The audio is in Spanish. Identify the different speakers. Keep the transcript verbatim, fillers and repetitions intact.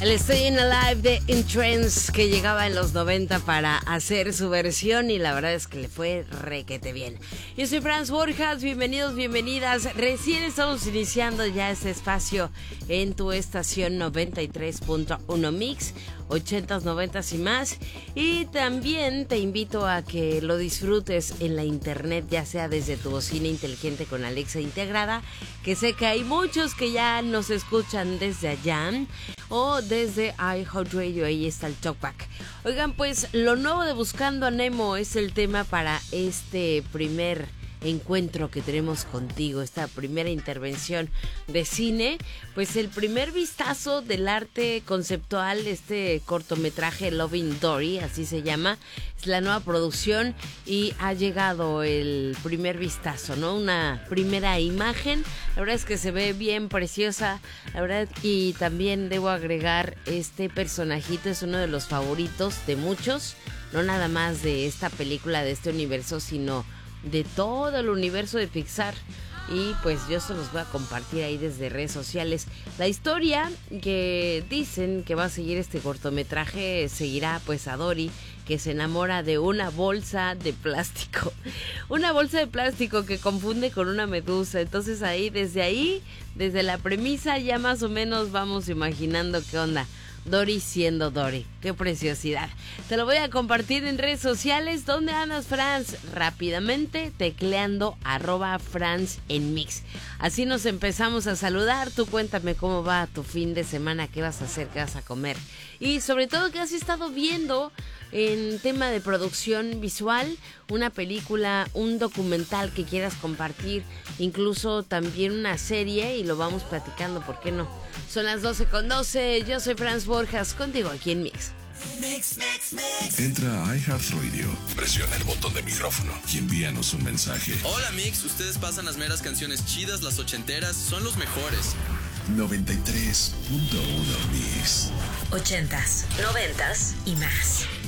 Speaker 1: El Staying Alive de In Trance, que llegaba en los noventa para hacer su versión y la verdad es que le fue requete bien. Yo soy Franz Borjas, bienvenidos, bienvenidas. Recién estamos iniciando ya este espacio en tu estación noventa y tres punto uno Mix, ochentas, noventas y más. Y también te invito a que lo disfrutes en la internet, ya sea desde tu bocina inteligente con Alexa integrada, que sé que hay muchos que ya nos escuchan desde allá, o desde iHeartRadio, ahí está el talkback. Oigan, pues lo nuevo de Buscando a Nemo es el tema para este primer encuentro que tenemos contigo, esta primera intervención de cine, pues el primer vistazo del arte conceptual, este cortometraje Loving Dory, así se llama, es la nueva producción y ha llegado el primer vistazo, ¿no? Una primera imagen, la verdad es que se ve bien preciosa, la verdad, y también debo agregar, este personajito es uno de los favoritos de muchos, no nada más de esta película, de este universo, sino de todo el universo de Pixar. Y pues yo se los voy a compartir ahí desde redes sociales. La historia que dicen que va a seguir este cortometraje seguirá pues a Dory, que se enamora de una bolsa de plástico. Una bolsa de plástico que confunde con una medusa. Entonces ahí, desde ahí, desde la premisa ya más o menos vamos imaginando qué onda. Dory siendo Dory, qué preciosidad. Te lo voy a compartir en redes sociales. ¿Dónde andas, Franz? Rápidamente tecleando arroba Franz en Mix. Así nos empezamos a saludar. Tú cuéntame cómo va tu fin de semana, qué vas a hacer, qué vas a comer. Y sobre todo, qué has estado viendo en tema de producción visual, una película, un documental que quieras compartir, incluso también una serie, y lo vamos platicando, ¿por qué no? Son las doce con doce, yo soy Franz Borjas, contigo aquí en Mix.
Speaker 2: Mix, mix, mix. Entra a iHeartRadio, presiona el botón de micrófono y envíanos un mensaje.
Speaker 3: Hola Mix, ustedes pasan las meras canciones chidas, las ochenteras, son los mejores.
Speaker 2: noventa y tres punto uno Mix.
Speaker 4: Ochentas, noventas y más.